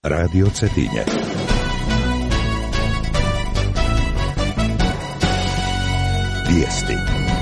Radio Cetinje. Vijesti.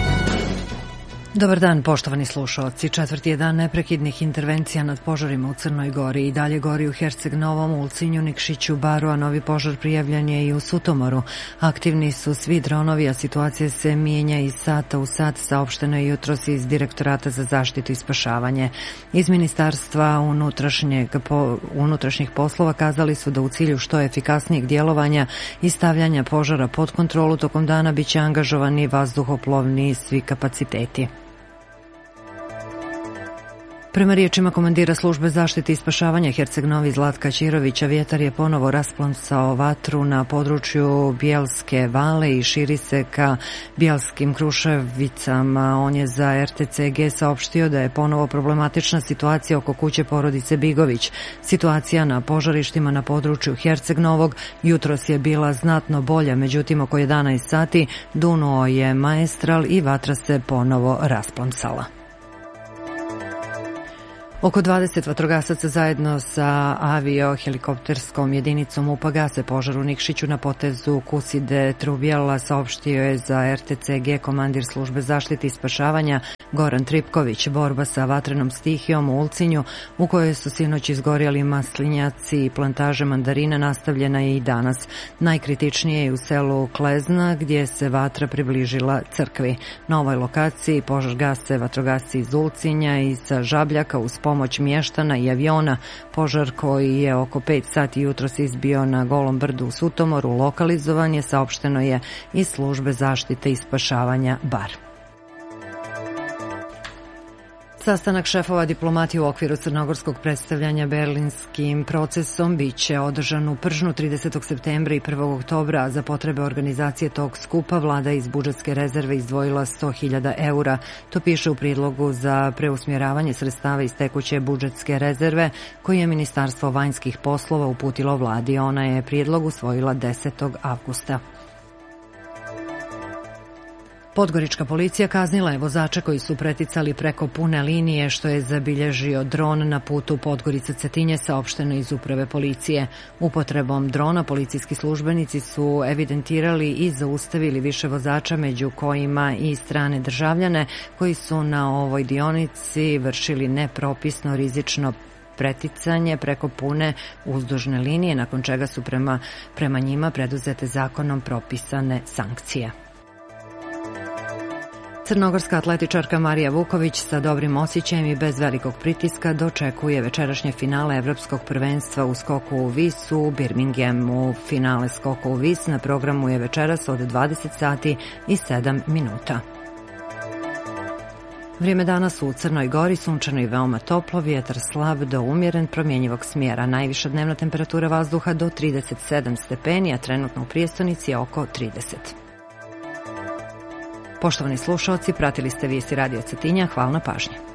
Dobar dan, poštovani slušalci. Četvrti je dan neprekidnih intervencija nad požarima u Crnoj Gori. I dalje gori u Herceg Novom, Ulcinju, Nikšiću, Baru, a novi požar prijavljen je i u Sutomoru. Aktivni su svi dronovi, a situacija se mijenja iz sata u sat, saopšteno je jutros iz Direktorata za zaštitu i spašavanje. Iz Ministarstva unutrašnjih poslova kazali su da u cilju što efikasnijeg djelovanja i stavljanja požara pod kontrolu tokom dana biće angažovani vazduhoplovni svi kapaciteti. Prema riječima komandira službe zaštite i spašavanja Herceg Novi Zlatka Ćirovića, vjetar je ponovo rasplamsao vatru na području Bijelske Vale i širi se ka Bielskim Kruševicama. On je za RTCG saopštio da je ponovo problematična situacija oko kuće porodice Bigović. Situacija na požarištima na području Herceg Novog jutros je bila znatno bolja, međutim oko 11 sati dunuo je maestral i vatra se ponovo rasplamsala. Oko 20 vatrogasaca zajedno sa avio-helikopterskom jedinicom MUP-a gase požar u Nikšiću na potezu Kuside Trubjela, saopštio je za RTCG komandir službe zaštite i spašavanja Goran Tripković. Borba sa vatrenom stihijom u Ulcinju, u kojoj su sinoć izgorjeli maslinjaci i plantaže mandarina, nastavljena je i danas. Najkritičnije je u selu Klezna, gdje se vatra približila crkvi. Na ovoj lokaciji požar gase vatrogasci iz Ulcinja i sa Žabljaka uz pomoć mještana i aviona. Požar koji je oko 5 sati jutros izbio na Golom brdu u Sutomoru lokalizovan je, saopšteno je iz službe zaštite i spašavanja Bar. Sastanak šefova diplomatije u okviru crnogorskog predstavljanja berlinskim procesom biće održan u Pržnu 30. septembra i 1. oktobra, a za potrebe organizacije tog skupa vlada iz budžetske rezerve izdvojila 100.000 eura. To piše u prijedlogu za preusmjeravanje sredstava iz tekuće budžetske rezerve koji je Ministarstvo vanjskih poslova uputilo vladi. Ona je prijedlog usvojila 10. avgusta. Podgorička policija kaznila je vozača koji su preticali preko pune linije, što je zabilježio dron na putu Podgorica-Cetinje, saopšteno iz uprave policije. Upotrebom drona policijski službenici su evidentirali i zaustavili više vozača, među kojima i strane državljane koji su na ovoj dionici vršili nepropisno rizično preticanje preko pune uzdužne linije, nakon čega su prema njima preduzete zakonom propisane sankcije. Crnogorska atletičarka Marija Vuković sa dobrim osjećajem i bez velikog pritiska dočekuje večerašnje finale Evropskog prvenstva u skoku u vis u Birminghamu. Finale skoka u vis na programu je večeras od 20 sati i 7 minuta. Vrijeme danas u Crnoj Gori sunčano i veoma toplo, vjetar slab do umjeren, promjenjivog smjera. Najviša dnevna temperatura vazduha do 37 stepeni, a trenutno u prijestonici je oko 30. Poštovani slušalci, pratili ste vijesti Radio Cetinja. Hvala na pažnji.